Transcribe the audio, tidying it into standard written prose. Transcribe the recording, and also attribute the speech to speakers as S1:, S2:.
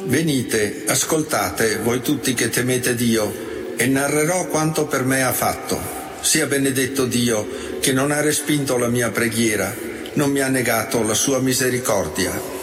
S1: Venite, ascoltate, voi tutti che temete Dio, e narrerò quanto per me ha fatto. Sia benedetto Dio, che non ha respinto la mia preghiera, non mi ha negato la sua misericordia.